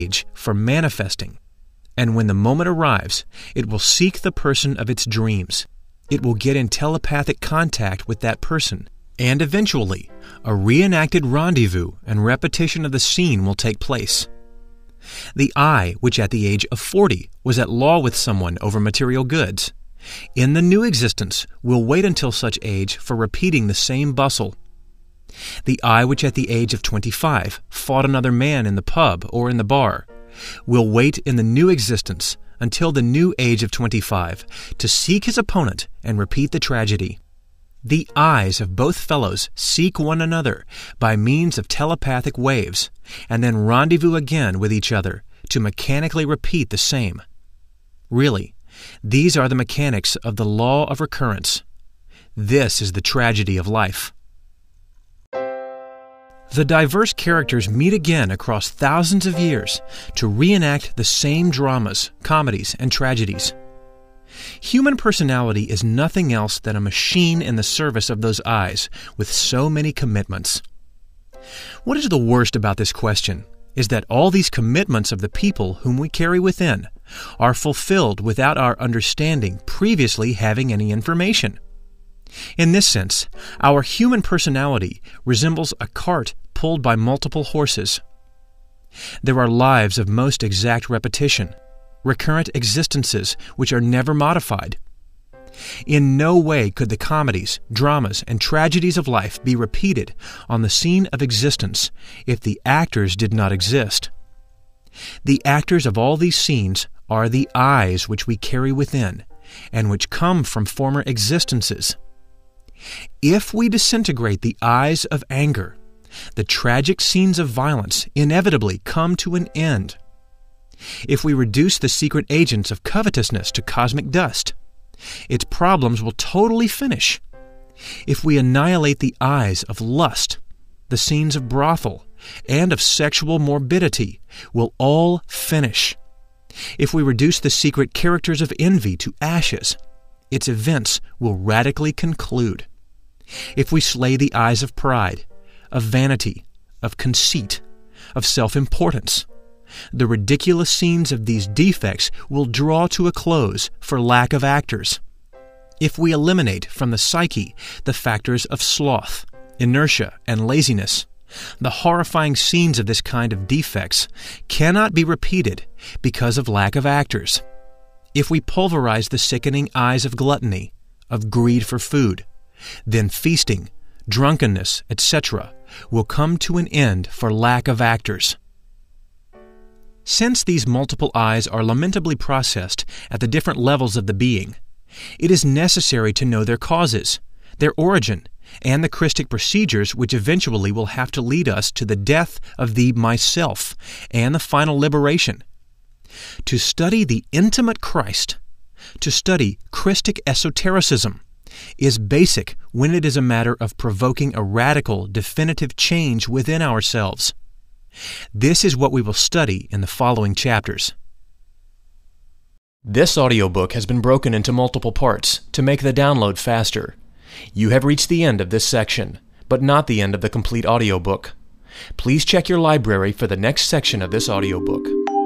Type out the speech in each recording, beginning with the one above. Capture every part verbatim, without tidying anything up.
age for manifesting, and when the moment arrives, it will seek the person of its dreams. It will get in telepathic contact with that person, and eventually, a reenacted rendezvous and repetition of the scene will take place. The I, which at the age of forty was at law with someone over material goods, in the new existence will wait until such age for repeating the same bustle. The I, which at the age of twenty-five fought another man in the pub or in the bar, will wait in the new existence until the new age of twenty-five to seek his opponent and repeat the tragedy. The eyes of both fellows seek one another by means of telepathic waves, and then rendezvous again with each other to mechanically repeat the same. Really, these are the mechanics of the law of recurrence. This is the tragedy of life. The diverse characters meet again across thousands of years to reenact the same dramas, comedies, and tragedies. Human personality is nothing else than a machine in the service of those eyes with so many commitments. What is the worst about this question is that all these commitments of the people whom we carry within are fulfilled without our understanding previously having any information. In this sense, our human personality resembles a cart pulled by multiple horses. There are lives of most exact repetition, recurrent existences which are never modified. In no way could the comedies, dramas, and tragedies of life be repeated on the scene of existence if the actors did not exist. The actors of all these scenes are the eyes which we carry within, and which come from former existences. If we disintegrate the eyes of anger, the tragic scenes of violence inevitably come to an end. If we reduce the secret agents of covetousness to cosmic dust, its problems will totally finish. If we annihilate the eyes of lust, the scenes of brothel, and of sexual morbidity will all finish. If we reduce the secret characters of envy to ashes, its events will radically conclude. If we slay the eyes of pride, of vanity, of conceit, of self-importance, the ridiculous scenes of these defects will draw to a close for lack of actors. If we eliminate from the psyche the factors of sloth, inertia, and laziness, the horrifying scenes of this kind of defects cannot be repeated because of lack of actors. If we pulverize the sickening eyes of gluttony, of greed for food, then feasting, drunkenness, et cetera will come to an end for lack of actors. Since these multiple eyes are lamentably processed at the different levels of the being, it is necessary to know their causes, their origin, and the Christic procedures which eventually will have to lead us to the death of the myself and the final liberation. To study the intimate Christ, to study Christic esotericism, is basic when it is a matter of provoking a radical, definitive change within ourselves. This is what we will study in the following chapters. This audiobook has been broken into multiple parts to make the download faster. You have reached the end of this section, but not the end of the complete audiobook. Please check your library for the next section of this audiobook.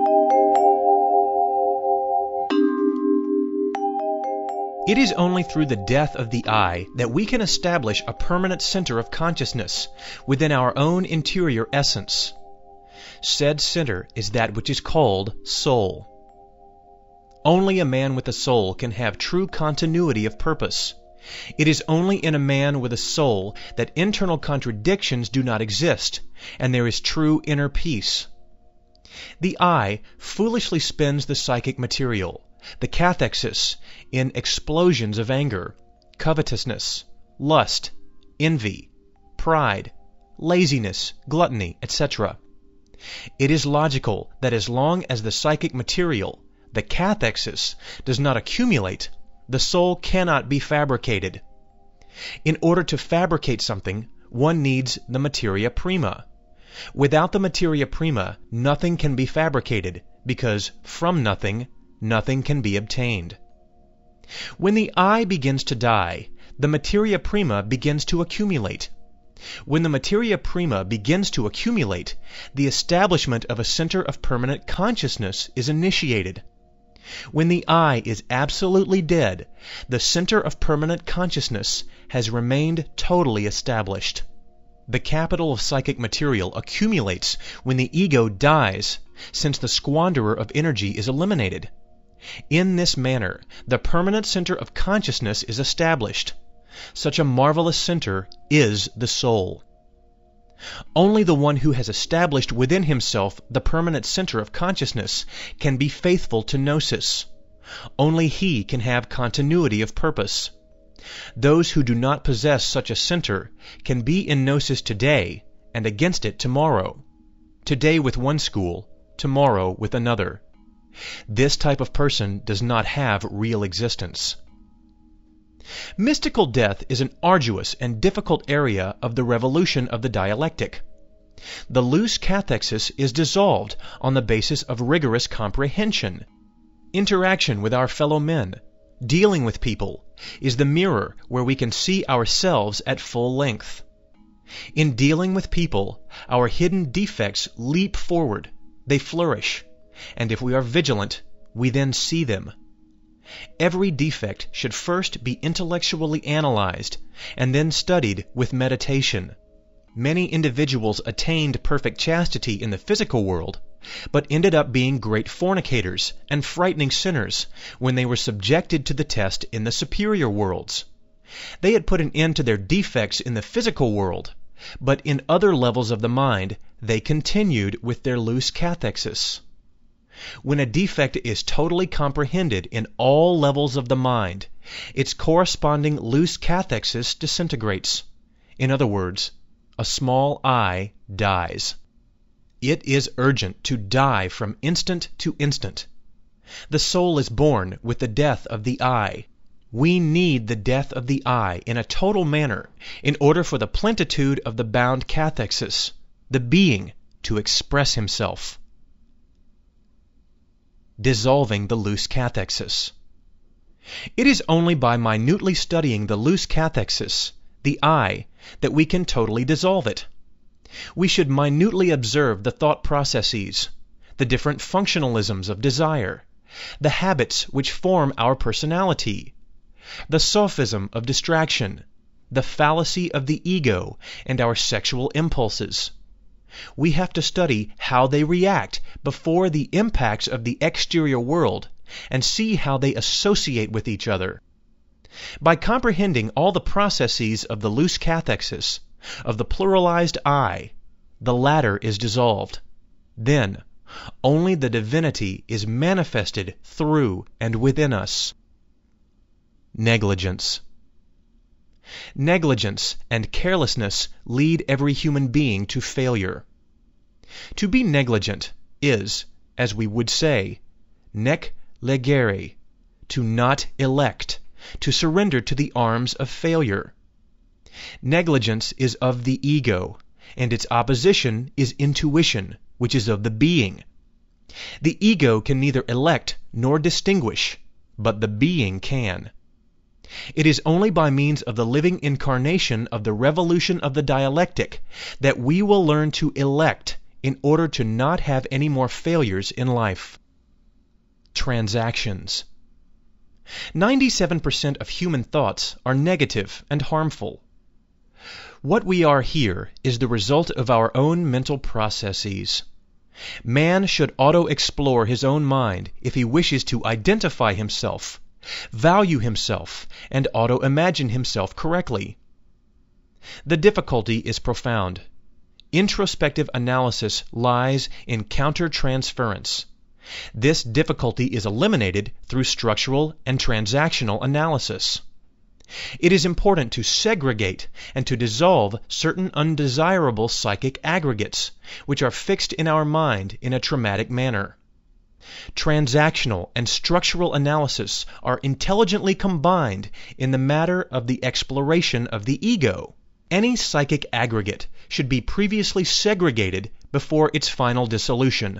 It is only through the death of the I that we can establish a permanent center of consciousness within our own interior essence. Said center is that which is called soul. Only a man with a soul can have true continuity of purpose. It is only in a man with a soul that internal contradictions do not exist, and there is true inner peace. The I foolishly spends the psychic material, the cathexis, in explosions of anger, covetousness, lust, envy, pride, laziness, gluttony, et cetera. It is logical that as long as the psychic material, the cathexis, does not accumulate, the soul cannot be fabricated. In order to fabricate something, one needs the materia prima. Without the materia prima, nothing can be fabricated, because from nothing, nothing can be obtained. When the I begins to die, the materia prima begins to accumulate. When the materia prima begins to accumulate, the establishment of a center of permanent consciousness is initiated. When the I is absolutely dead, the center of permanent consciousness has remained totally established. The capital of psychic material accumulates when the ego dies, since the squanderer of energy is eliminated. In this manner, the permanent center of consciousness is established. Such a marvelous center is the soul. Only the one who has established within himself the permanent center of consciousness can be faithful to gnosis. Only he can have continuity of purpose. Those who do not possess such a center can be in gnosis today and against it tomorrow. Today with one school, tomorrow with another. This type of person does not have real existence. Mystical death is an arduous and difficult area of the revolution of the dialectic. The loose cathexis is dissolved on the basis of rigorous comprehension. Interaction with our fellow men, dealing with people, is the mirror where we can see ourselves at full length. In dealing with people, our hidden defects leap forward, they flourish, and if we are vigilant, we then see them. Every defect should first be intellectually analyzed and then studied with meditation. Many individuals attained perfect chastity in the physical world, but ended up being great fornicators and frightening sinners when they were subjected to the test in the superior worlds. They had put an end to their defects in the physical world, but in other levels of the mind they continued with their loose cathexis. When a defect is totally comprehended in all levels of the mind, its corresponding loose cathexis disintegrates. In other words, a small I dies. It is urgent to die from instant to instant. The soul is born with the death of the I. We need the death of the I in a total manner in order for the plenitude of the bound cathexis, the being, to express himself. Dissolving the loose cathexis. It is only by minutely studying the loose cathexis, the I, that we can totally dissolve it. We should minutely observe the thought processes, the different functionalisms of desire, the habits which form our personality, the sophism of distraction, the fallacy of the ego, and our sexual impulses. We have to study how they react before the impacts of the exterior world and see how they associate with each other. By comprehending all the processes of the loose cathexis, of the pluralized I, the latter is dissolved. Then, only the divinity is manifested through and within us. Negligence. Negligence and carelessness lead every human being to failure. To be negligent is, as we would say, nec legere, to not elect, to surrender to the arms of failure. Negligence is of the ego, and its opposition is intuition, which is of the being. The ego can neither elect nor distinguish, but the being can. It is only by means of the living incarnation of the revolution of the dialectic that we will learn to elect in order to not have any more failures in life. Transactions. ninety-seven percent of human thoughts are negative and harmful. What we are here is the result of our own mental processes. Man should auto-explore his own mind if he wishes to identify himself, value himself, and auto-imagine himself correctly. The difficulty is profound. Introspective analysis lies in counter-transference. This difficulty is eliminated through structural and transactional analysis. It is important to segregate and to dissolve certain undesirable psychic aggregates, which are fixed in our mind in a traumatic manner. Transactional and structural analysis are intelligently combined in the matter of the exploration of the ego. Any psychic aggregate should be previously segregated before its final dissolution.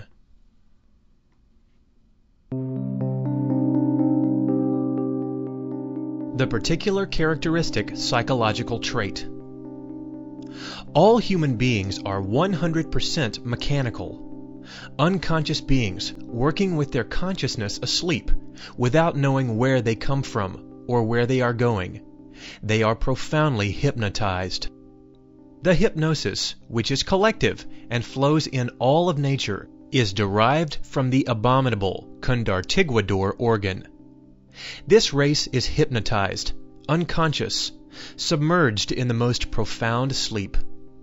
The particular characteristic psychological trait. All human beings are one hundred percent mechanical, unconscious beings working with their consciousness asleep, without knowing where they come from or where they are going. They are profoundly hypnotized. The hypnosis, which is collective and flows in all of nature, is derived from the abominable Kundartiguador organ. This race is hypnotized, unconscious, submerged in the most profound sleep.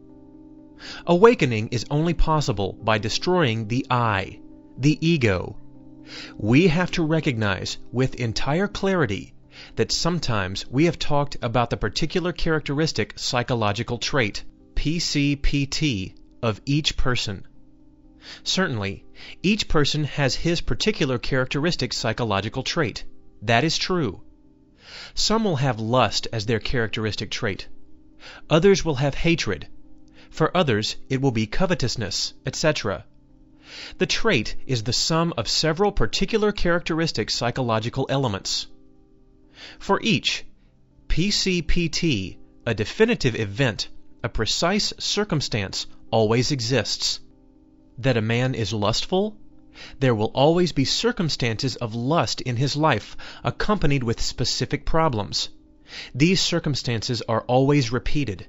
Awakening is only possible by destroying the I, the ego. We have to recognize with entire clarity that sometimes we have talked about the particular characteristic psychological trait, P C P T, of each person. Certainly, each person has his particular characteristic psychological trait. That is true. Some will have lust as their characteristic trait. Others will have hatred. For others, it will be covetousness, et cetera. The trait is the sum of several particular characteristic psychological elements. For each, P C P T, a definitive event, a precise circumstance, always exists. That a man is lustful? There will always be circumstances of lust in his life, accompanied with specific problems. These circumstances are always repeated.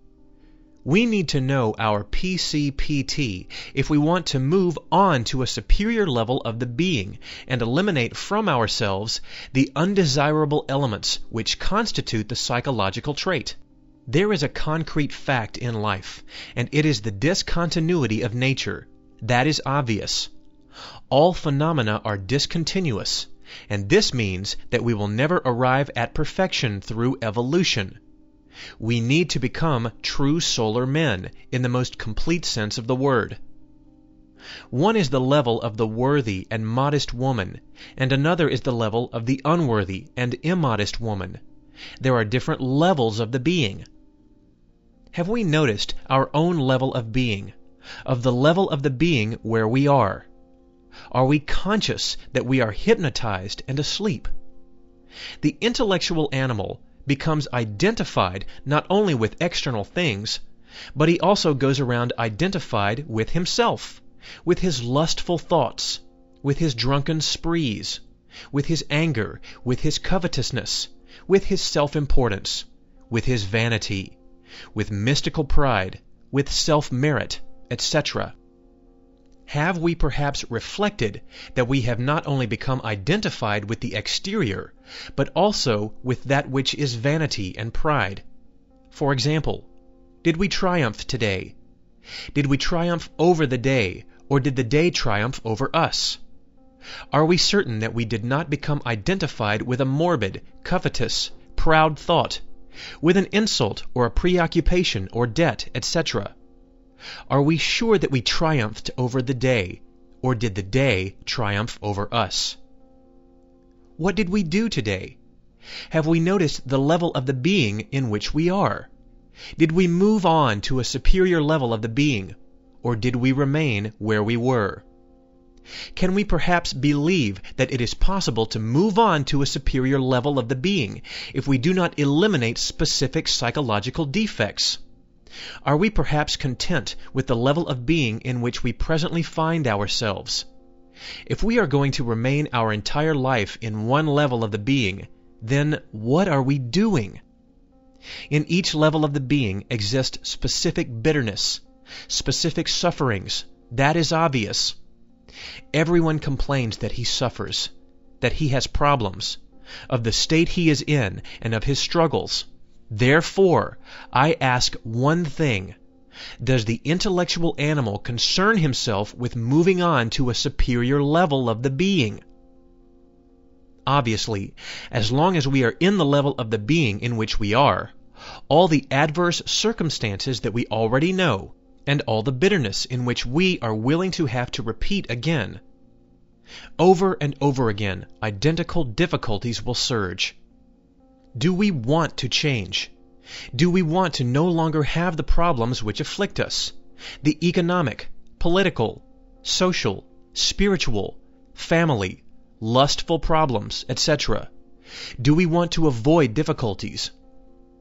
We need to know our P C P T if we want to move on to a superior level of the being and eliminate from ourselves the undesirable elements which constitute the psychological trait. There is a concrete fact in life, and it is the discontinuity of nature. That is obvious. All phenomena are discontinuous, and this means that we will never arrive at perfection through evolution. We need to become true solar men in the most complete sense of the word. One is the level of the worthy and modest woman, and another is the level of the unworthy and immodest woman. There are different levels of the being. Have we noticed our own level of being, of the level of the being where we are? Are we conscious that we are hypnotized and asleep? The intellectual animal becomes identified not only with external things, but he also goes around identified with himself, with his lustful thoughts, with his drunken sprees, with his anger, with his covetousness, with his self-importance, with his vanity, with mystical pride, with self-merit, et cetera. Have we perhaps reflected that we have not only become identified with the exterior, but also with that which is vanity and pride? For example, did we triumph today? Did we triumph over the day, or did the day triumph over us? Are we certain that we did not become identified with a morbid, covetous, proud thought, with an insult or a preoccupation or debt, et cetera? Are we sure that we triumphed over the day, or did the day triumph over us? What did we do today? Have we noticed the level of the being in which we are? Did we move on to a superior level of the being, or did we remain where we were? Can we perhaps believe that it is possible to move on to a superior level of the being if we do not eliminate specific psychological defects? Are we perhaps content with the level of being in which we presently find ourselves? If we are going to remain our entire life in one level of the being, then what are we doing? In each level of the being exists specific bitterness, specific sufferings. That is obvious. Everyone complains that he suffers, that he has problems, of the state he is in and of his struggles. Therefore, I ask one thing. Does the intellectual animal concern himself with moving on to a superior level of the being? Obviously, as long as we are in the level of the being in which we are, all the adverse circumstances that we already know, and all the bitterness in which we are willing to have to repeat again, over and over again, identical difficulties will surge. Do we want to change? Do we want to no longer have the problems which afflict us? The economic, political, social, spiritual, family, lustful problems, et cetera. Do we want to avoid difficulties?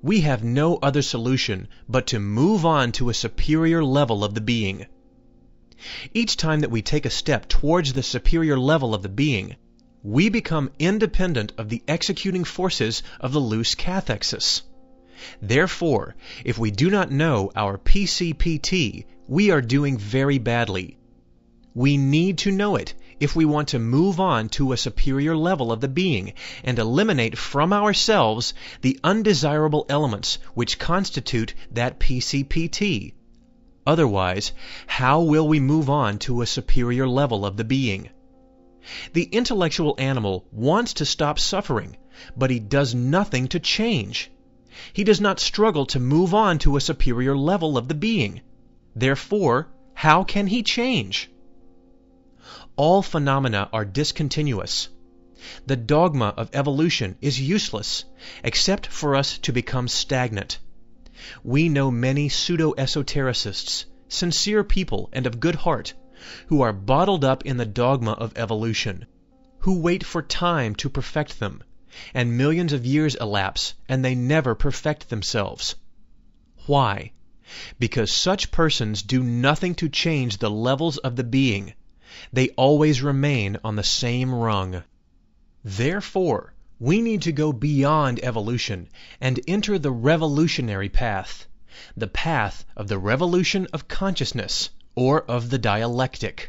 we have no other solution but to move on to a superior level of the being. Each time that we take a step towards the superior level of the being, we become independent of the executing forces of the loose cathexis. Therefore, if we do not know our P C P T, we are doing very badly. We need to know it if we want to move on to a superior level of the being and eliminate from ourselves the undesirable elements which constitute that P C P T. Otherwise, how will we move on to a superior level of the being? The intellectual animal wants to stop suffering, but he does nothing to change. He does not struggle to move on to a superior level of the being. Therefore, how can he change? All phenomena are discontinuous. The dogma of evolution is useless, except for us to become stagnant. We know many pseudo-esotericists, sincere people and of good heart, who are bottled up in the dogma of evolution, who wait for time to perfect them, and millions of years elapse and they never perfect themselves. Why? Because such persons do nothing to change the levels of the being. They always remain on the same rung. Therefore, we need to go beyond evolution and enter the revolutionary path, the path of the revolution of consciousness, or of the dialectic.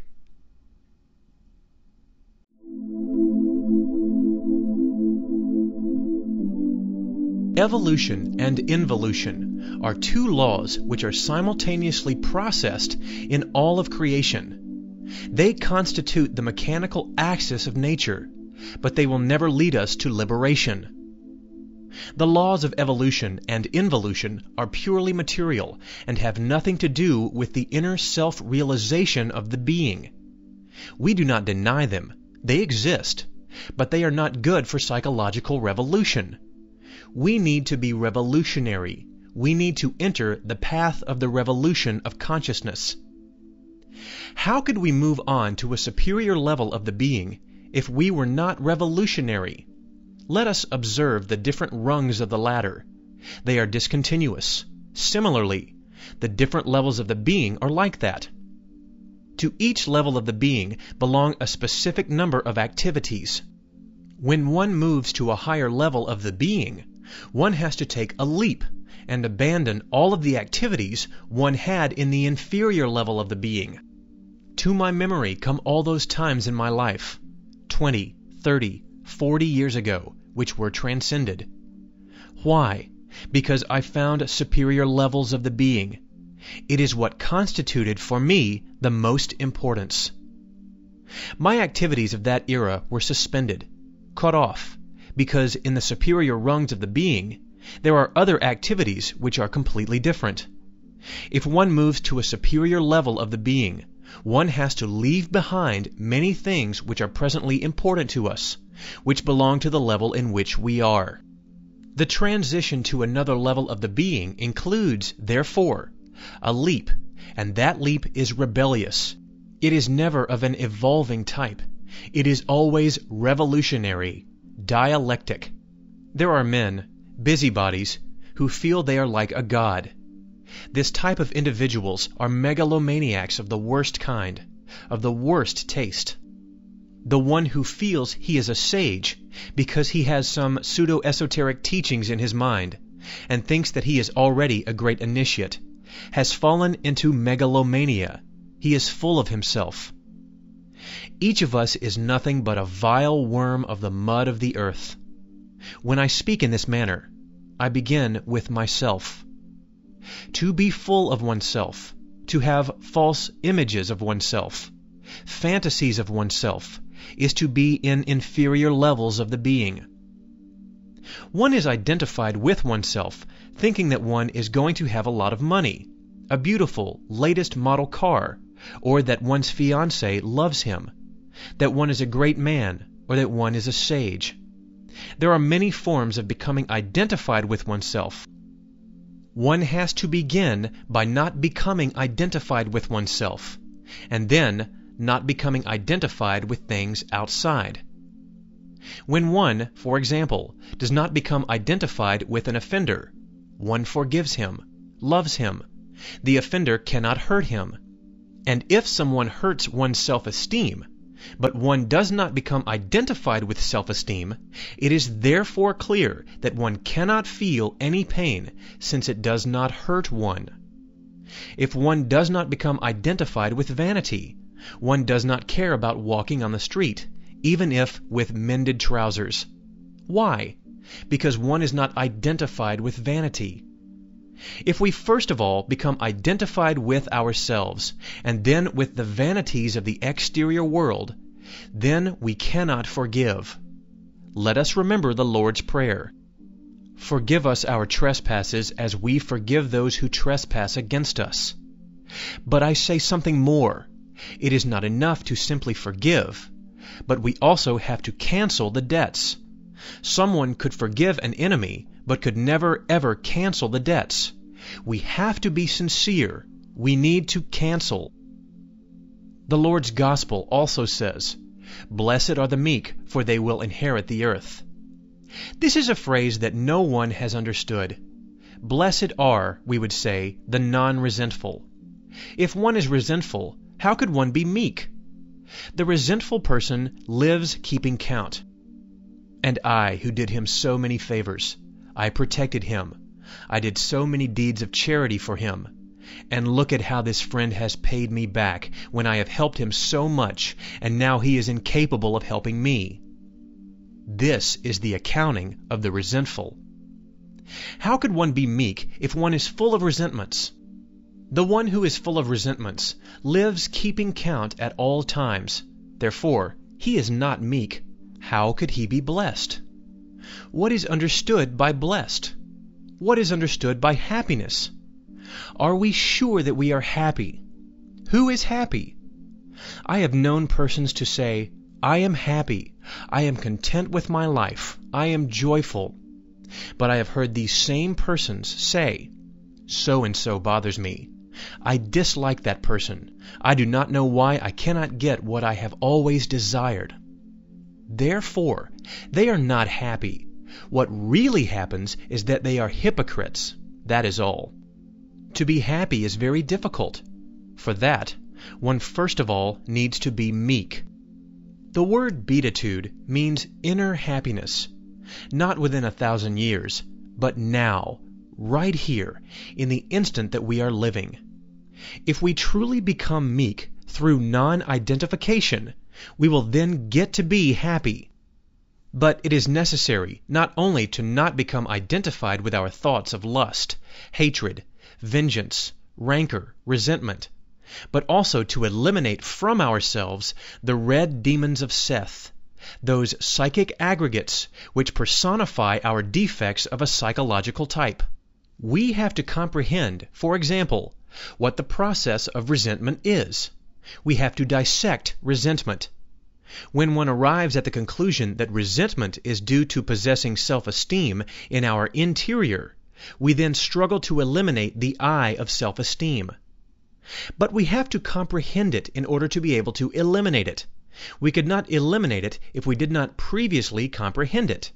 Evolution and involution are two laws which are simultaneously processed in all of creation. They constitute the mechanical axis of nature, but they will never lead us to liberation. The laws of evolution and involution are purely material and have nothing to do with the inner self-realization of the being. We do not deny them. They exist, but they are not good for psychological revolution. We need to be revolutionary. We need to enter the path of the revolution of consciousness. How could we move on to a superior level of the being if we were not revolutionary? Let us observe the different rungs of the ladder. They are discontinuous. Similarly, the different levels of the being are like that. To each level of the being belong a specific number of activities. When one moves to a higher level of the being, one has to take a leap and abandon all of the activities one had in the inferior level of the being. To my memory come all those times in my life, twenty, thirty, forty years ago, which were transcended. Why? Because I found superior levels of the being. It is what constituted for me the most importance. My activities of that era were suspended, cut off, because in the superior rungs of the being, there are other activities which are completely different. If one moves to a superior level of the being, one has to leave behind many things which are presently important to us, which belong to the level in which we are. The transition to another level of the being includes, therefore, a leap, and that leap is rebellious. It is never of an evolving type. It is always revolutionary, dialectic. There are men, busybodies, who feel they are like a god. This type of individuals are megalomaniacs of the worst kind, of the worst taste. The one who feels he is a sage because he has some pseudo-esoteric teachings in his mind and thinks that he is already a great initiate has fallen into megalomania. He is full of himself. Each of us is nothing but a vile worm of the mud of the earth. When I speak in this manner, I begin with myself. To be full of oneself, to have false images of oneself, fantasies of oneself, is to be in inferior levels of the being. One is identified with oneself, thinking that one is going to have a lot of money, a beautiful, latest model car, or that one's fiancé loves him, that one is a great man, or that one is a sage. There are many forms of becoming identified with oneself. One has to begin by not becoming identified with oneself, and then not becoming identified with things outside. When one, for example, does not become identified with an offender, One forgives him, loves him. The offender cannot hurt him. And if someone hurts one's self-esteem, but one does not become identified with self-esteem, it is therefore clear that one cannot feel any pain, since it does not hurt one. If one does not become identified with vanity, one does not care about walking on the street, even if with mended trousers. Why? Because one is not identified with vanity. If we first of all become identified with ourselves, and then with the vanities of the exterior world, then we cannot forgive. Let us remember the Lord's Prayer. Forgive us our trespasses as we forgive those who trespass against us. But I say something more. It is not enough to simply forgive, but we also have to cancel the debts. Someone could forgive an enemy, but could never ever cancel the debts. We have to be sincere. We need to cancel. The Lord's Gospel also says, "Blessed are the meek, for they will inherit the earth." This is a phrase that no one has understood. Blessed are, we would say, the non-resentful. If one is resentful, how could one be meek? The resentful person lives keeping count. And I, who did him so many favors, I protected him. I did so many deeds of charity for him. And look at how this friend has paid me back when I have helped him so much, and now he is incapable of helping me. This is the accounting of the resentful. How could one be meek if one is full of resentments? The one who is full of resentments lives keeping count at all times. Therefore, he is not meek. How could he be blessed? What is understood by blessed? What is understood by happiness? Are we sure that we are happy? Who is happy? I have known persons to say, "I am happy. I am content with my life. I am joyful." But I have heard these same persons say, "So-and-so bothers me. I dislike that person. I do not know why I cannot get what I have always desired." Therefore, they are not happy. What really happens is that they are hypocrites. That is all. To be happy is very difficult. For that, one first of all needs to be meek. The word beatitude means inner happiness, not within a thousand years, but now, right here, in the instant that we are living. If we truly become meek through non-identification, we will then get to be happy. But it is necessary not only to not become identified with our thoughts of lust, hatred, vengeance, rancor, resentment, but also to eliminate from ourselves the red demons of Seth, those psychic aggregates which personify our defects of a psychological type. We have to comprehend, for example, what the process of resentment is. We have to dissect resentment. When one arrives at the conclusion that resentment is due to possessing self-esteem in our interior, we then struggle to eliminate the I of self-esteem. But we have to comprehend it in order to be able to eliminate it. We could not eliminate it if we did not previously comprehend it.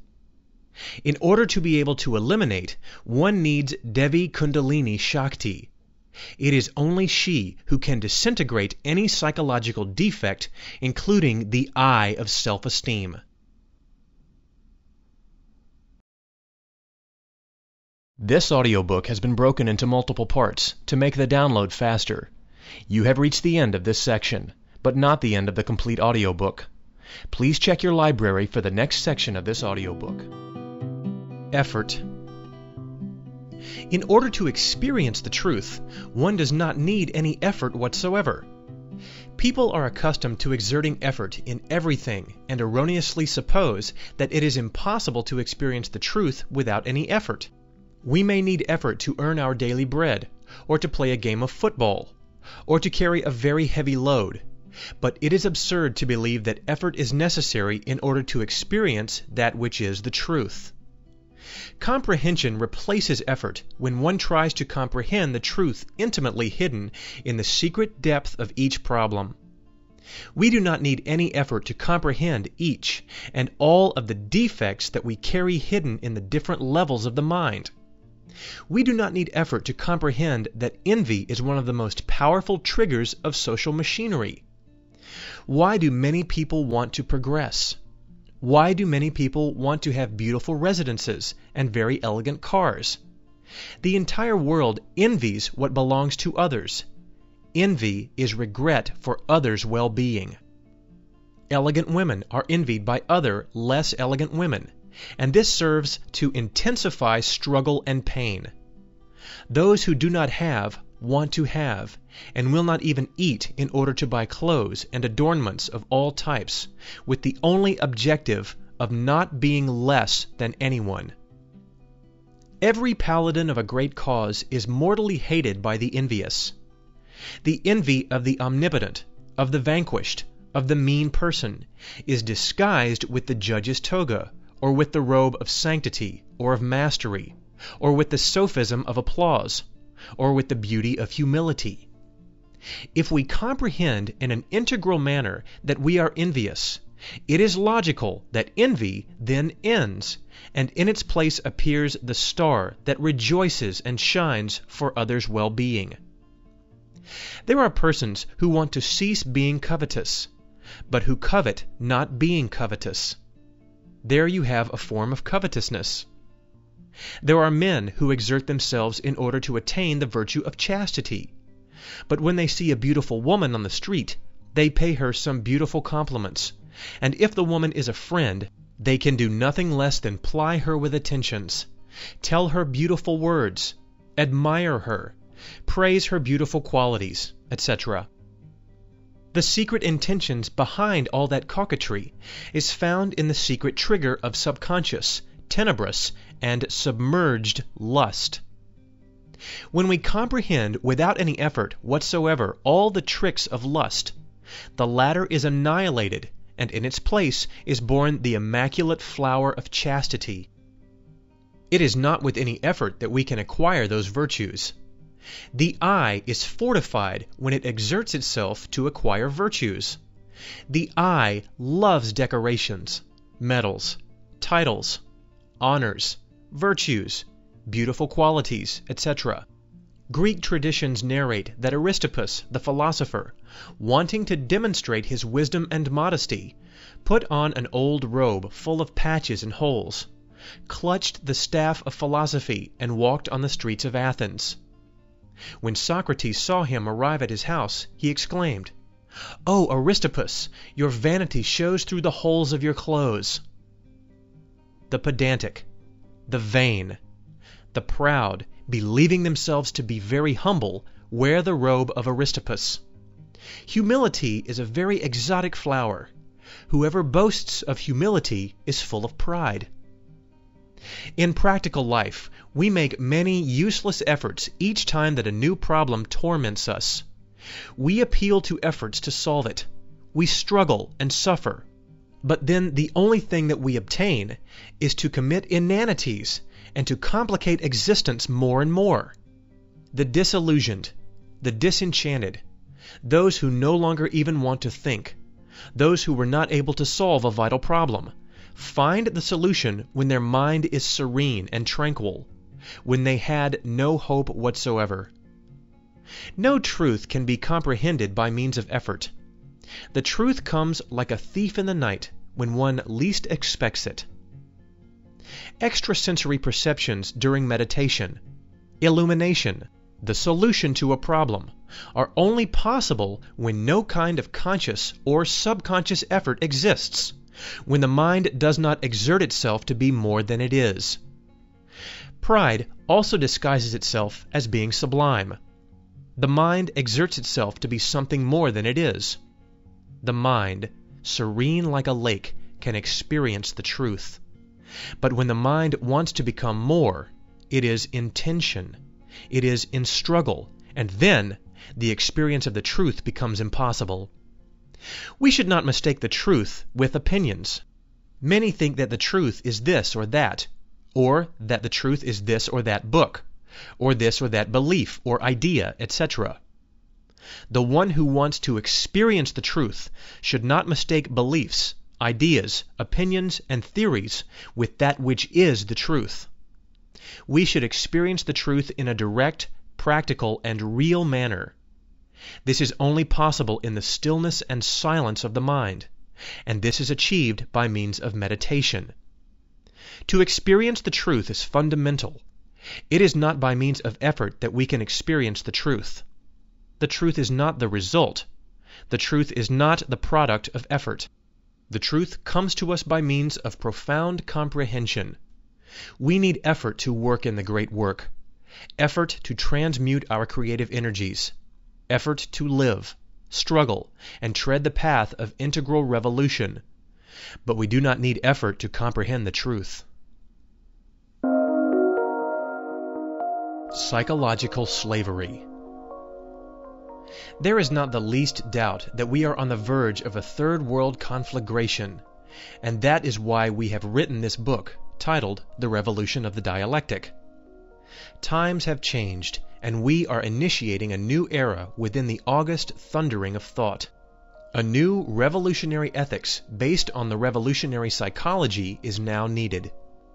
In order to be able to eliminate, one needs Devi Kundalini Shakti. It is only she who can disintegrate any psychological defect, including the I of self-esteem. This audiobook has been broken into multiple parts to make the download faster. You have reached the end of this section, but not the end of the complete audiobook. Please check your library for the next section of this audiobook. Effort. In order to experience the truth, one does not need any effort whatsoever. People are accustomed to exerting effort in everything and erroneously suppose that it is impossible to experience the truth without any effort. We may need effort to earn our daily bread, or to play a game of football, or to carry a very heavy load, but it is absurd to believe that effort is necessary in order to experience that which is the truth. Comprehension replaces effort when one tries to comprehend the truth intimately hidden in the secret depth of each problem. We do not need any effort to comprehend each and all of the defects that we carry hidden in the different levels of the mind. We do not need effort to comprehend that envy is one of the most powerful triggers of social machinery. Why do many people want to progress? Why do many people want to have beautiful residences and very elegant cars? The entire world envies what belongs to others. Envy is regret for others' well-being. Elegant women are envied by other, less elegant women, and this serves to intensify struggle and pain. Those who do not have want to have, and will not even eat in order to buy clothes and adornments of all types, with the only objective of not being less than anyone. Every paladin of a great cause is mortally hated by the envious. The envy of the omnipotent, of the vanquished, of the mean person, is disguised with the judge's toga, or with the robe of sanctity, or of mastery, or with the sophism of applause, or with the beauty of humility. If we comprehend in an integral manner that we are envious, it is logical that envy then ends, and in its place appears the star that rejoices and shines for others' well-being. There are persons who want to cease being covetous, but who covet not being covetous. There you have a form of covetousness. There are men who exert themselves in order to attain the virtue of chastity, but when they see a beautiful woman on the street, they pay her some beautiful compliments, and if the woman is a friend, they can do nothing less than ply her with attentions, tell her beautiful words, admire her, praise her beautiful qualities, et cetera. The secret intentions behind all that coquetry is found in the secret trigger of subconscious, tenebrous, and submerged lust. When we comprehend without any effort whatsoever all the tricks of lust, the latter is annihilated, and in its place is born the immaculate flower of chastity. It is not with any effort that we can acquire those virtues. The eye is fortified when it exerts itself to acquire virtues. The eye loves decorations, medals, titles, honors, virtues, beautiful qualities, et cetera. Greek traditions narrate that Aristippus, the philosopher, wanting to demonstrate his wisdom and modesty, put on an old robe full of patches and holes, clutched the staff of philosophy, and walked on the streets of Athens. When Socrates saw him arrive at his house, he exclaimed, "O Aristippus, your vanity shows through the holes of your clothes." The pedantic, the vain, the proud, believing themselves to be very humble, wear the robe of Aristippus. Humility is a very exotic flower. Whoever boasts of humility is full of pride. In practical life, we make many useless efforts each time that a new problem torments us. We appeal to efforts to solve it. We struggle and suffer. But then the only thing that we obtain is to commit inanities and to complicate existence more and more. The disillusioned, the disenchanted, those who no longer even want to think, those who were not able to solve a vital problem, find the solution when their mind is serene and tranquil, when they had no hope whatsoever. No truth can be comprehended by means of effort. The truth comes like a thief in the night when one least expects it. Extrasensory perceptions during meditation, illumination, the solution to a problem, are only possible when no kind of conscious or subconscious effort exists, when the mind does not exert itself to be more than it is. Pride also disguises itself as being sublime. The mind exerts itself to be something more than it is. The mind, serene like a lake, can experience the truth. But when the mind wants to become more, it is in tension, it is in struggle, and then the experience of the truth becomes impossible. We should not mistake the truth with opinions. Many think that the truth is this or that, or that the truth is this or that book, or this or that belief or idea, et cetera. The one who wants to experience the truth should not mistake beliefs, ideas, opinions, and theories with that which is the truth. We should experience the truth in a direct, practical, and real manner. This is only possible in the stillness and silence of the mind, and this is achieved by means of meditation. To experience the truth is fundamental. It is not by means of effort that we can experience the truth. The truth is not the result. The truth is not the product of effort. The truth comes to us by means of profound comprehension. We need effort to work in the great work, effort to transmute our creative energies, effort to live, struggle, and tread the path of integral revolution. But we do not need effort to comprehend the truth. Psychological slavery. There is not the least doubt that we are on the verge of a third world conflagration, and that is why we have written this book titled The Revolution of the Dialectic. Times have changed, and we are initiating a new era within the august thundering of thought. A new revolutionary ethics based on the revolutionary psychology is now needed.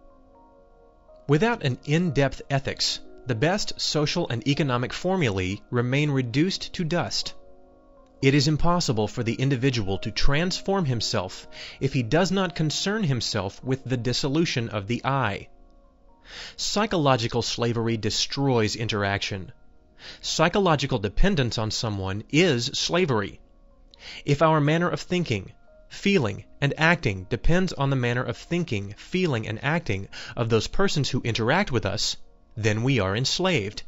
Without an in-depth ethics, the best social and economic formulae remain reduced to dust. It is impossible for the individual to transform himself if he does not concern himself with the dissolution of the I. Psychological slavery destroys interaction. Psychological dependence on someone is slavery. If our manner of thinking, feeling, and acting depends on the manner of thinking, feeling, and acting of those persons who interact with us, then we are enslaved.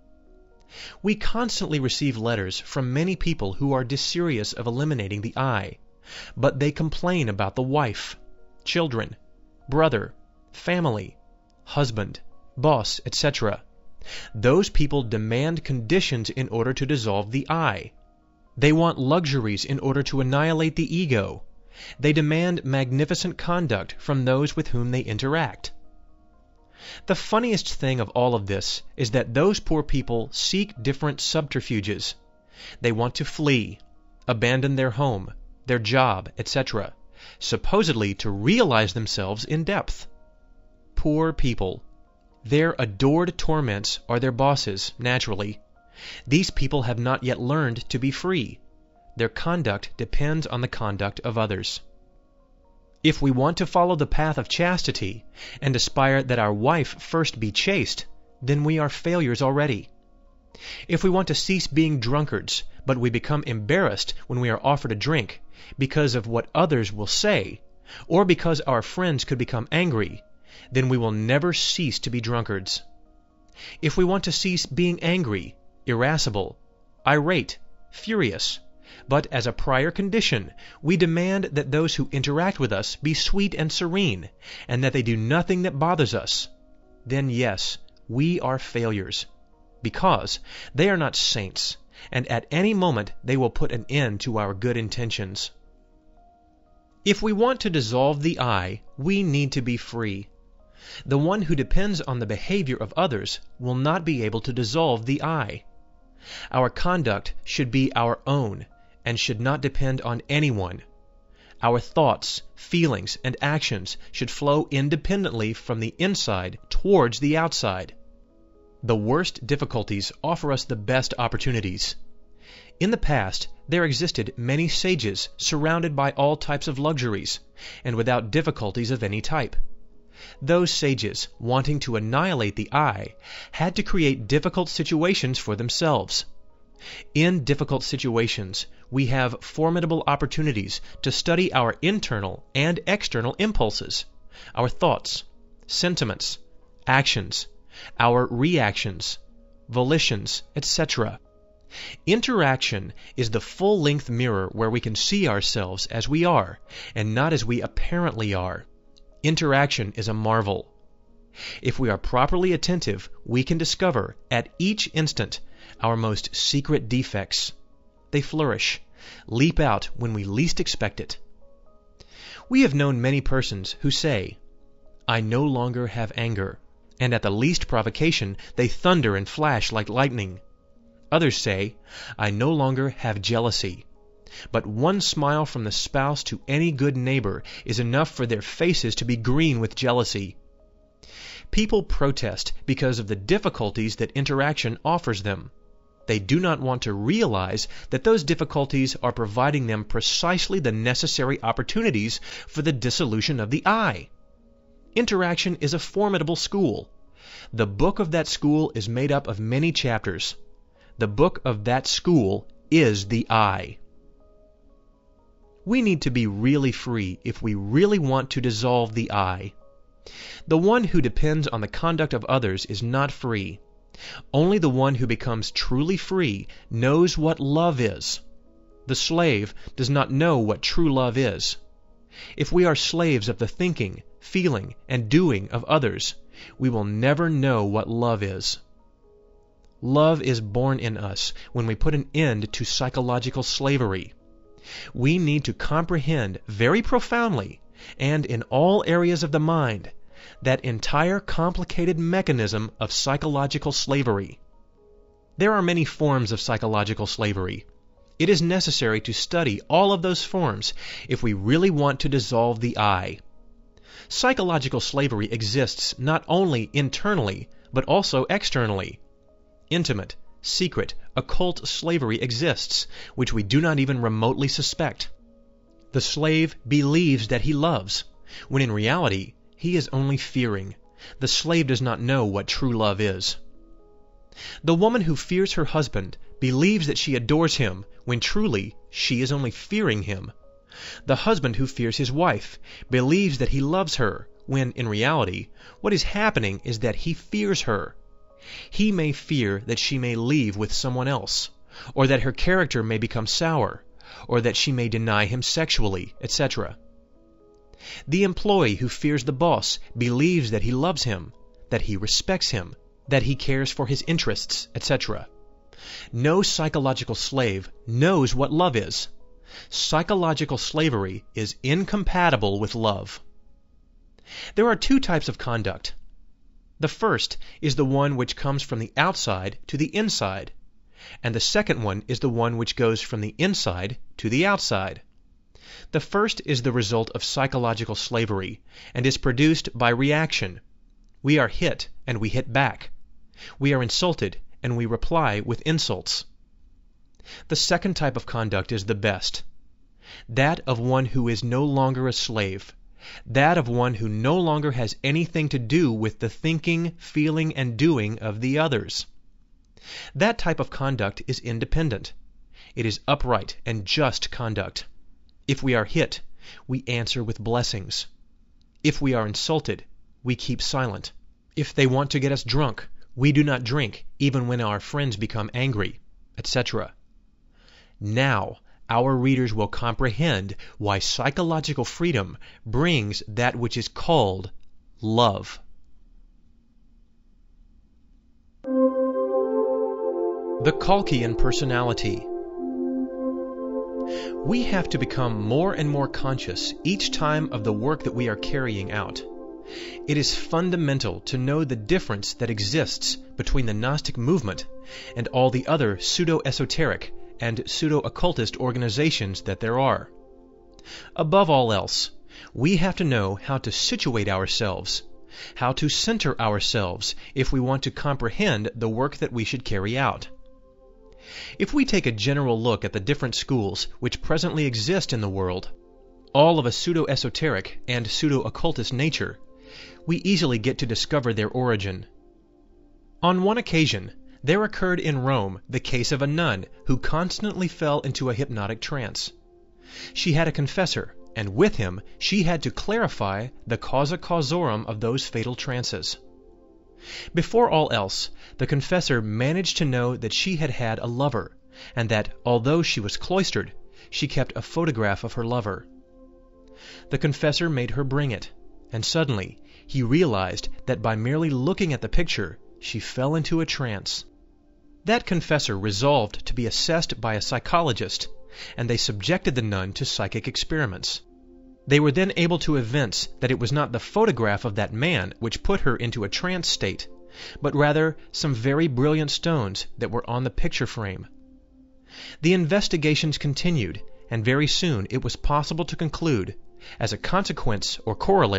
We constantly receive letters from many people who are desirous of eliminating the I, but they complain about the wife, children, brother, family, husband, boss, et cetera. Those people demand conditions in order to dissolve the I. They want luxuries in order to annihilate the ego. They demand magnificent conduct from those with whom they interact. The funniest thing of all of this is that those poor people seek different subterfuges. They want to flee, abandon their home, their job, et cetera, supposedly to realize themselves in depth. Poor people. Their adored torments are their bosses, naturally. These people have not yet learned to be free. Their conduct depends on the conduct of others. If we want to follow the path of chastity and aspire that our wife first be chaste, then we are failures already. If we want to cease being drunkards, but we become embarrassed when we are offered a drink because of what others will say, or because our friends could become angry, then we will never cease to be drunkards. If we want to cease being angry, irascible, irate, furious, but as a prior condition, we demand that those who interact with us be sweet and serene, and that they do nothing that bothers us, then yes, we are failures, because they are not saints, and at any moment they will put an end to our good intentions. If we want to dissolve the I, we need to be free. The one who depends on the behavior of others will not be able to dissolve the I. Our conduct should be our own, and should not depend on anyone. Our thoughts, feelings, and actions should flow independently from the inside towards the outside. The worst difficulties offer us the best opportunities. In the past, there existed many sages surrounded by all types of luxuries, and without difficulties of any type. Those sages, wanting to annihilate the I, had to create difficult situations for themselves. In difficult situations, we have formidable opportunities to study our internal and external impulses, our thoughts, sentiments, actions, our reactions, volitions, et cetera. Interaction is the full-length mirror where we can see ourselves as we are, and not as we apparently are. Interaction is a marvel. If we are properly attentive, we can discover, at each instant, our most secret defects. They flourish, leap out when we least expect it. We have known many persons who say, "I no longer have anger," and at the least provocation they thunder and flash like lightning. Others say, "I no longer have jealousy." But one smile from the spouse to any good neighbor is enough for their faces to be green with jealousy. People protest because of the difficulties that interaction offers them. They do not want to realize that those difficulties are providing them precisely the necessary opportunities for the dissolution of the I. Interaction is a formidable school. The book of that school is made up of many chapters. The book of that school is the I. We need to be really free if we really want to dissolve the I. The one who depends on the conduct of others is not free. Only the one who becomes truly free knows what love is. The slave does not know what true love is. If we are slaves of the thinking, feeling, and doing of others, we will never know what love is. Love is born in us when we put an end to psychological slavery. We need to comprehend very profoundly, and in all areas of the mind, that entire complicated mechanism of psychological slavery. There are many forms of psychological slavery. It is necessary to study all of those forms if we really want to dissolve the I. Psychological slavery exists not only internally, but also externally. Intimate, secret, occult slavery exists, which we do not even remotely suspect. The slave believes that he loves, when in reality he is only fearing. The slave does not know what true love is. The woman who fears her husband believes that she adores him, when truly she is only fearing him. The husband who fears his wife believes that he loves her, when in reality what is happening is that he fears her. He may fear that she may leave with someone else, or that her character may become sour, or that she may deny him sexually, et cetera. The employee who fears the boss believes that he loves him, that he respects him, that he cares for his interests, et cetera. No psychological slave knows what love is. Psychological slavery is incompatible with love. There are two types of conduct. The first is the one which comes from the outside to the inside, and the second one is the one which goes from the inside to the outside. The first is the result of psychological slavery, and is produced by reaction. We are hit, and we hit back. We are insulted, and we reply with insults. The second type of conduct is the best. That of one who is no longer a slave. That of one who no longer has anything to do with the thinking, feeling, and doing of the others. That type of conduct is independent. It is upright and just conduct. If we are hit, we answer with blessings. If we are insulted, we keep silent. If they want to get us drunk, we do not drink, even when our friends become angry, et cetera. Now, our readers will comprehend why psychological freedom brings that which is called love. The Kalkian personality. We have to become more and more conscious each time of the work that we are carrying out. It is fundamental to know the difference that exists between the Gnostic movement and all the other pseudo-esoteric and pseudo-occultist organizations that there are. Above all else, we have to know how to situate ourselves, how to center ourselves if we want to comprehend the work that we should carry out. If we take a general look at the different schools which presently exist in the world, all of a pseudo-esoteric and pseudo-occultist nature, we easily get to discover their origin. On one occasion, there occurred in Rome the case of a nun who constantly fell into a hypnotic trance. She had a confessor, and with him she had to clarify the causa causorum of those fatal trances. Before all else, the confessor managed to know that she had had a lover, and that, although she was cloistered, she kept a photograph of her lover. The confessor made her bring it, and suddenly he realized that by merely looking at the picture, she fell into a trance. That confessor resolved to be assessed by a psychologist, and they subjected the nun to psychic experiments. They were then able to evince that it was not the photograph of that man which put her into a trance state, but rather some very brilliant stones that were on the picture frame. The investigations continued, and very soon it was possible to conclude, as a consequence or corollary,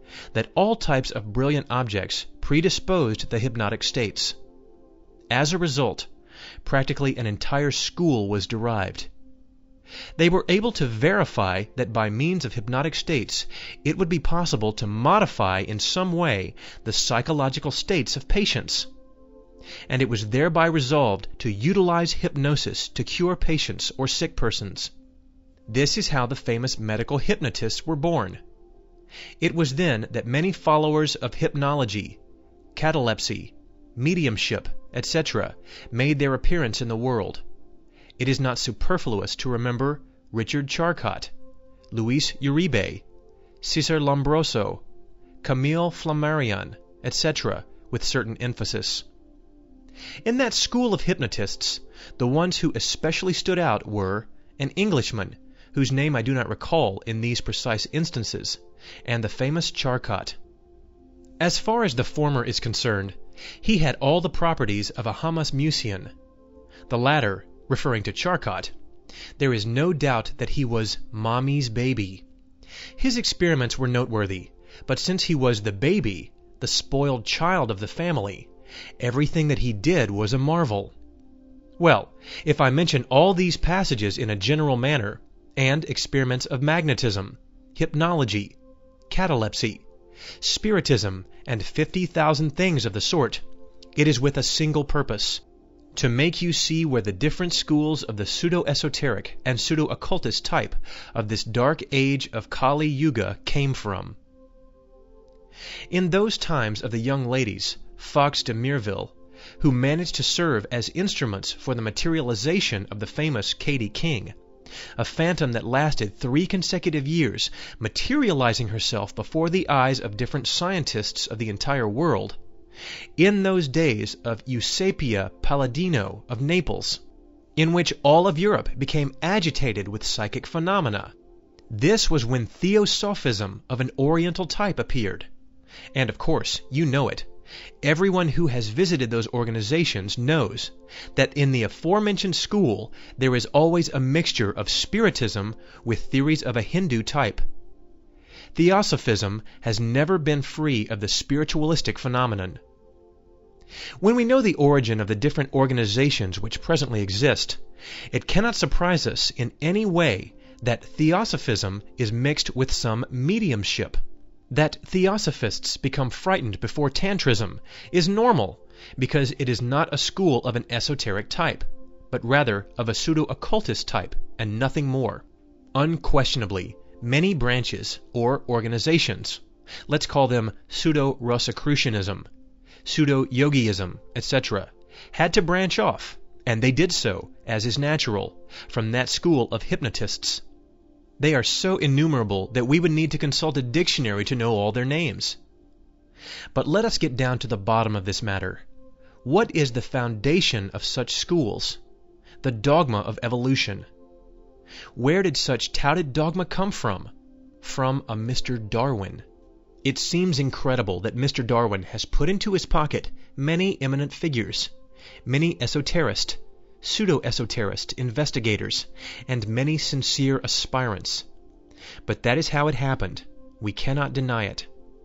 that all types of brilliant objects predisposed the hypnotic states. As a result, practically an entire school was derived. They were able to verify that by means of hypnotic states, it would be possible to modify in some way the psychological states of patients. And it was thereby resolved to utilize hypnosis to cure patients or sick persons. This is how the famous medical hypnotists were born. It was then that many followers of hypnology, catalepsy, mediumship, et cetera made their appearance in the world. It is not superfluous to remember Richard Charcot, Luis Uribe, Cesar Lombroso, Camille Flammarion, et cetera, with certain emphasis. In that school of hypnotists, the ones who especially stood out were an Englishman, whose name I do not recall in these precise instances, and the famous Charcot. As far as the former is concerned, he had all the properties of a homusmusian. The latter, referring to Charcot, there is no doubt that he was mommy's baby. His experiments were noteworthy, but since he was the baby, the spoiled child of the family, everything that he did was a marvel. Well, if I mention all these passages in a general manner, and experiments of magnetism, hypnology, catalepsy, spiritism, and fifty thousand things of the sort, it is with a single purpose, to make you see where the different schools of the pseudo-esoteric and pseudo-occultist type of this dark age of Kali Yuga came from. In those times of the young ladies, Fox de Mireville, who managed to serve as instruments for the materialization of the famous Katie King, a phantom that lasted three consecutive years, materializing herself before the eyes of different scientists of the entire world, in those days of Eusapia Palladino of Naples, in which all of Europe became agitated with psychic phenomena. This was when Theosophism of an Oriental type appeared. And of course, you know it. Everyone who has visited those organizations knows that in the aforementioned school there is always a mixture of spiritism with theories of a Hindu type. Theosophism has never been free of the spiritualistic phenomenon. When we know the origin of the different organizations which presently exist, it cannot surprise us in any way that Theosophism is mixed with some mediumship. That Theosophists become frightened before Tantrism is normal, because it is not a school of an esoteric type, but rather of a pseudo-occultist type, and nothing more. Unquestionably, many branches, or organizations, let's call them pseudo-Rosicrucianism, pseudo-yogiism, et cetera, had to branch off, and they did so, as is natural, from that school of hypnotists. They are so innumerable that we would need to consult a dictionary to know all their names. But let us get down to the bottom of this matter. What is the foundation of such schools? The dogma of evolution. Where did such touted dogma come from? From a Mister Darwin. It seems incredible that Mister Darwin has put into his pocket many eminent figures, many esoterists, pseudo-esoterist investigators, and many sincere aspirants. But that is how it happened. We cannot deny it.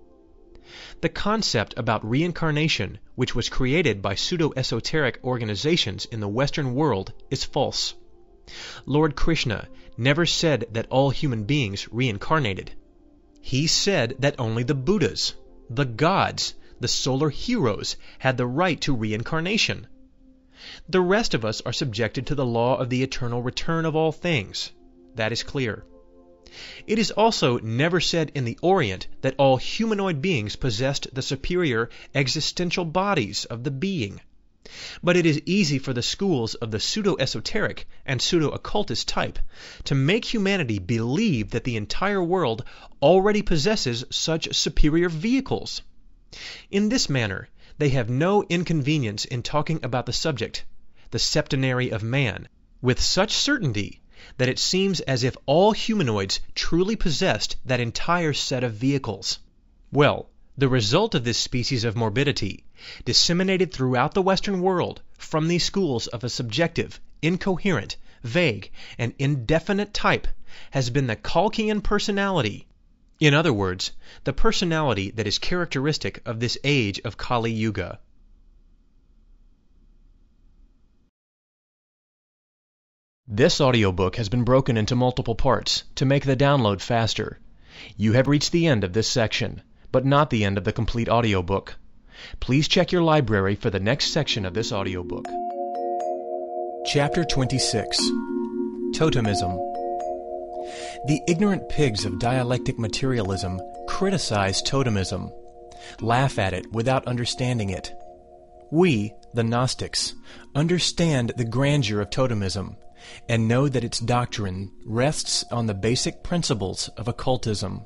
The concept about reincarnation, which was created by pseudo-esoteric organizations in the Western world, is false. Lord Krishna never said that all human beings reincarnated. He said that only the Buddhas, the gods, the solar heroes had the right to reincarnation. The rest of us are subjected to the law of the eternal return of all things. That is clear. It is also never said in the Orient that all humanoid beings possessed the superior existential bodies of the being. But it is easy for the schools of the pseudo-esoteric and pseudo-occultist type to make humanity believe that the entire world already possesses such superior vehicles. In this manner, they have no inconvenience in talking about the subject, the septenary of man, with such certainty that it seems as if all humanoids truly possessed that entire set of vehicles. Well, the result of this species of morbidity, disseminated throughout the Western world from these schools of a subjective, incoherent, vague, and indefinite type, has been the Kalkian personality, In other words, the personality that is characteristic of this age of Kali Yuga. This audiobook has been broken into multiple parts to make the download faster. You have reached the end of this section, but not the end of the complete audiobook. Please check your library for the next section of this audiobook. Chapter twenty-six. Totemism. The ignorant pigs of dialectic materialism criticize totemism, laugh at it without understanding it. We, the Gnostics, understand the grandeur of totemism and know that its doctrine rests on the basic principles of occultism.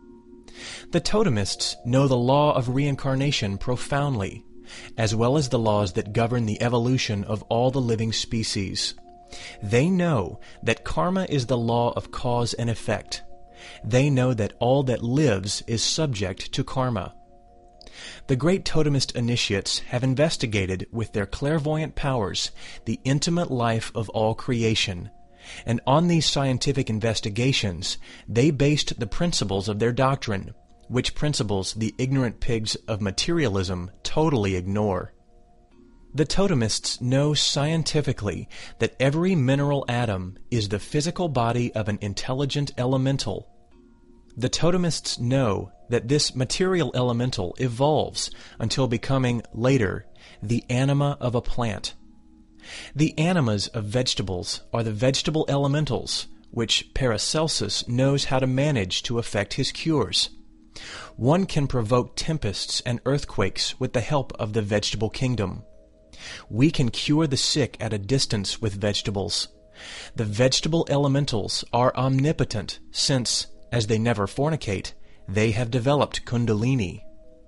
The totemists know the law of reincarnation profoundly, as well as the laws that govern the evolution of all the living species. They know that karma is the law of cause and effect. They know that all that lives is subject to karma. The great totemist initiates have investigated with their clairvoyant powers the intimate life of all creation, and on these scientific investigations they based the principles of their doctrine, which principles the ignorant pigs of materialism totally ignore. The totemists know scientifically that every mineral atom is the physical body of an intelligent elemental. The totemists know that this material elemental evolves until becoming, later, the anima of a plant. The animas of vegetables are the vegetable elementals, which Paracelsus knows how to manage to effect his cures. One can provoke tempests and earthquakes with the help of the vegetable kingdom. We can cure the sick at a distance with vegetables. The vegetable elementals are omnipotent since, as they never fornicate, they have developed Kundalini.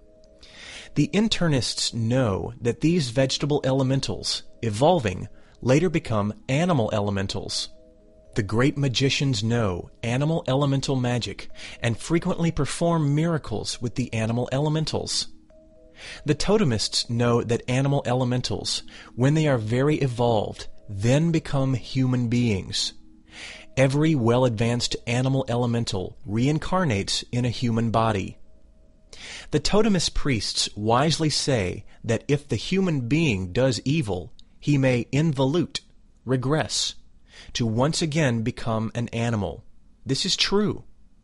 The internists know that these vegetable elementals, evolving, later become animal elementals. The great magicians know animal elemental magic and frequently perform miracles with the animal elementals. The totemists know that animal elementals, when they are very evolved, then become human beings. Every well-advanced animal elemental reincarnates in a human body. The totemist priests wisely say that if the human being does evil, he may involute, regress, to once again become an animal. This is true.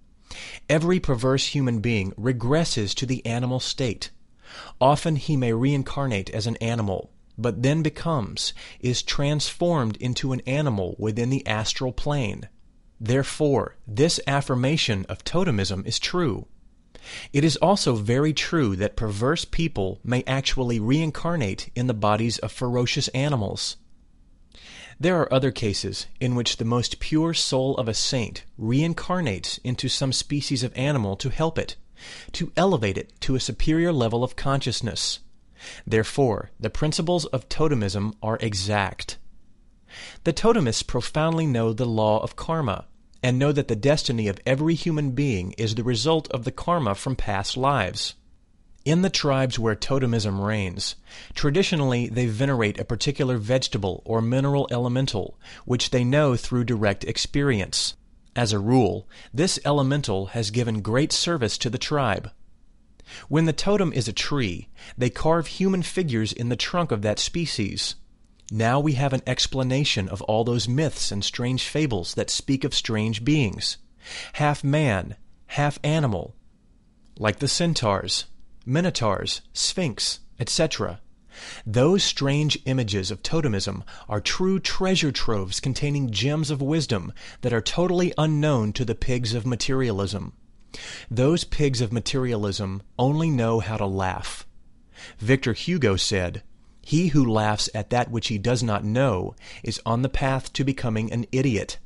Every perverse human being regresses to the animal state. Often he may reincarnate as an animal, but then becomes, is transformed into an animal within the astral plane. Therefore, this affirmation of totemism is true. It is also very true that perverse people may actually reincarnate in the bodies of ferocious animals. There are other cases in which the most pure soul of a saint reincarnates into some species of animal to help it, to elevate it to a superior level of consciousness. Therefore, the principles of totemism are exact. The totemists profoundly know the law of karma, and know that the destiny of every human being is the result of the karma from past lives. In the tribes where totemism reigns, traditionally they venerate a particular vegetable or mineral elemental, which they know through direct experience. As a rule, this elemental has given great service to the tribe. When the totem is a tree, they carve human figures in the trunk of that species. Now we have an explanation of all those myths and strange fables that speak of strange beings, half man, half animal, like the centaurs, minotaurs, sphinx, et cetera. Those strange images of totemism are true treasure troves containing gems of wisdom that are totally unknown to the pigs of materialism. Those pigs of materialism only know how to laugh. Victor Hugo said, "He who laughs at that which he does not know is on the path to becoming an idiot."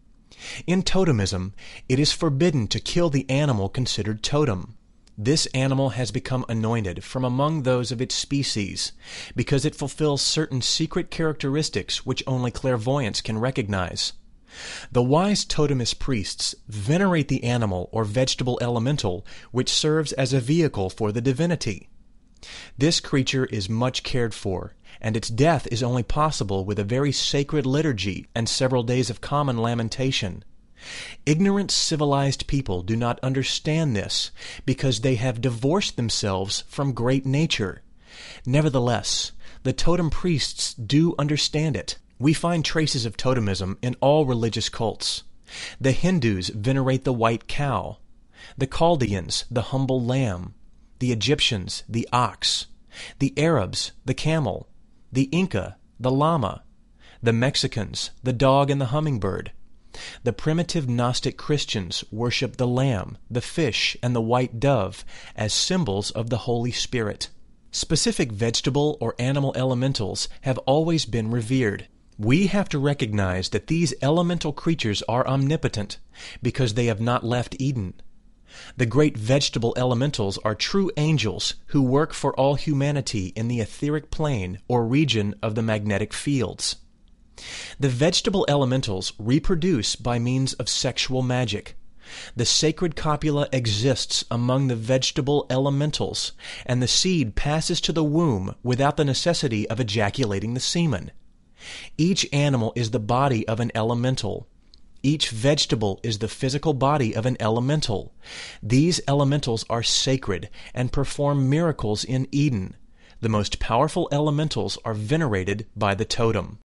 In totemism, it is forbidden to kill the animal considered totem. This animal has become anointed from among those of its species, because it fulfills certain secret characteristics which only clairvoyants can recognize. The wise totemist priests venerate the animal or vegetable elemental which serves as a vehicle for the divinity. This creature is much cared for, and its death is only possible with a very sacred liturgy and several days of common lamentation. Ignorant civilized people do not understand this because they have divorced themselves from great nature. Nevertheless, the totem priests do understand it. We find traces of totemism in all religious cults. The Hindus venerate the white cow, the Chaldeans the humble lamb, the Egyptians the ox, the Arabs the camel, the Inca the llama, the Mexicans the dog and the hummingbird. The primitive Gnostic Christians worship the lamb, the fish, and the white dove as symbols of the Holy Spirit. Specific vegetable or animal elementals have always been revered. We have to recognize that these elemental creatures are omnipotent because they have not left Eden. The great vegetable elementals are true angels who work for all humanity in the etheric plane or region of the magnetic fields. The vegetable elementals reproduce by means of sexual magic. The sacred copula exists among the vegetable elementals, and the seed passes to the womb without the necessity of ejaculating the semen. Each animal is the body of an elemental. Each vegetable is the physical body of an elemental. These elementals are sacred and perform miracles in Eden. The most powerful elementals are venerated by the totem.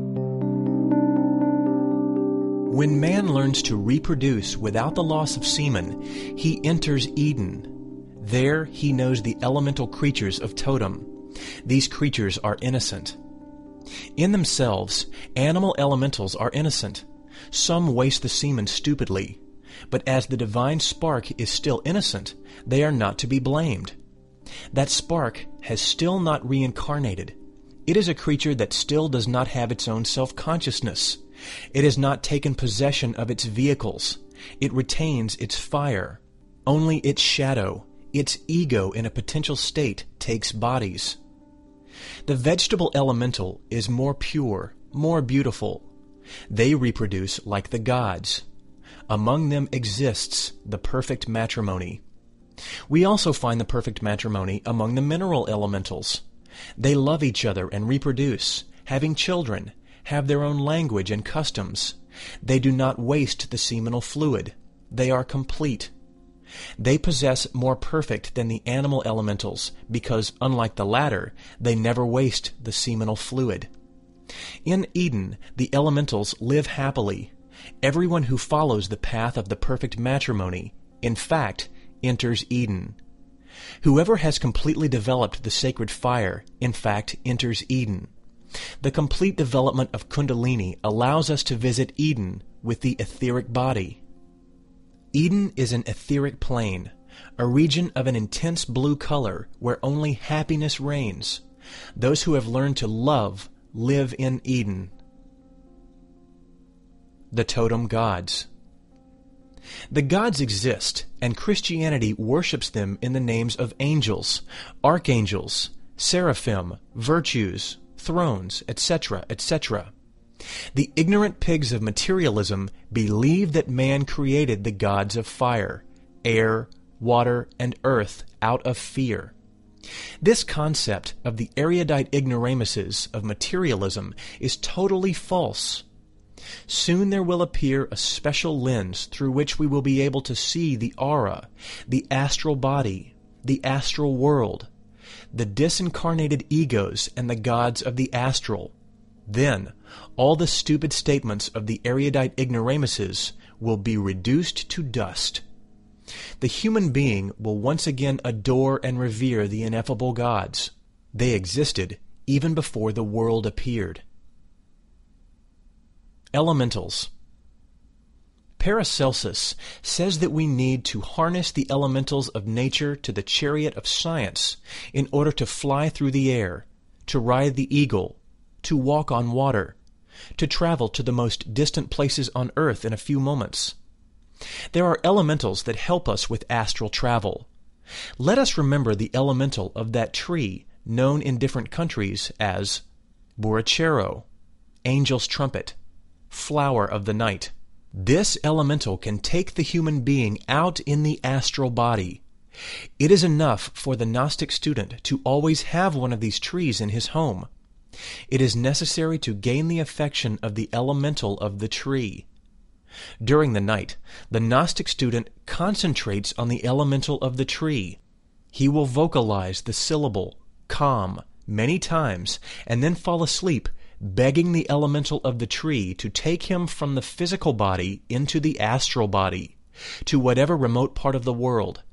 When man learns to reproduce without the loss of semen, he enters Eden. There he knows the elemental creatures of totem. These creatures are innocent. In themselves, animal elementals are innocent. Some waste the semen stupidly, but as the divine spark is still innocent, they are not to be blamed. That spark has still not reincarnated. It is a creature that still does not have its own self-consciousness. It has not taken possession of its vehicles. It retains its fire. Only its shadow, its ego in a potential state, takes bodies. The vegetable elemental is more pure, more beautiful. They reproduce like the gods. Among them exists the perfect matrimony. We also find the perfect matrimony among the mineral elementals. They love each other and reproduce, having children, have their own language and customs. They do not waste the seminal fluid. They are complete. They possess more perfect than the animal elementals because, unlike the latter, they never waste the seminal fluid. In Eden, the elementals live happily. Everyone who follows the path of the perfect matrimony, in fact, enters Eden. Whoever has completely developed the sacred fire, in fact, enters Eden. The complete development of Kundalini allows us to visit Eden with the etheric body. Eden is an etheric plane, a region of an intense blue color where only happiness reigns. Those who have learned to love live in Eden. The totem gods. The gods exist, and Christianity worships them in the names of angels, archangels, seraphim, virtues, thrones, et cetera, et cetera. The ignorant pigs of materialism believe that man created the gods of fire, air, water, and earth out of fear. This concept of the erudite ignoramuses of materialism is totally false. Soon there will appear a special lens through which we will be able to see the aura, the astral body, the astral world, the disincarnated egos and the gods of the astral. Then, all the stupid statements of the erudite ignoramuses will be reduced to dust. The human being will once again adore and revere the ineffable gods. They existed even before the world appeared. Elementals. Paracelsus says that we need to harness the elementals of nature to the chariot of science in order to fly through the air, to ride the eagle, to walk on water, to travel to the most distant places on earth in a few moments. There are elementals that help us with astral travel. Let us remember the elemental of that tree known in different countries as Borrachero, angel's trumpet, flower of the night. This elemental can take the human being out in the astral body. It is enough for the Gnostic student to always have one of these trees in his home. It is necessary to gain the affection of the elemental of the tree. During the night, the Gnostic student concentrates on the elemental of the tree. He will vocalize the syllable "calm" many times and then fall asleep, begging the elemental of the tree to take him from the physical body into the astral body, to whatever remote part of the world,